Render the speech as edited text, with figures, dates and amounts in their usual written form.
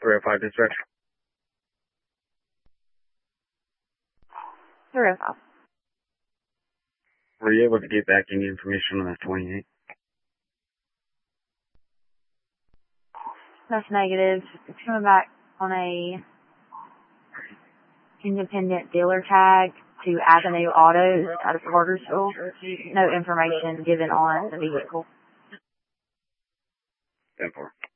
305 dispatch. 305. Were you able to get back any information on that 28? That's negative. It's coming back on a independent dealer tag to Avenue Autos out of Cartersville. No information given on the vehicle. 10-4.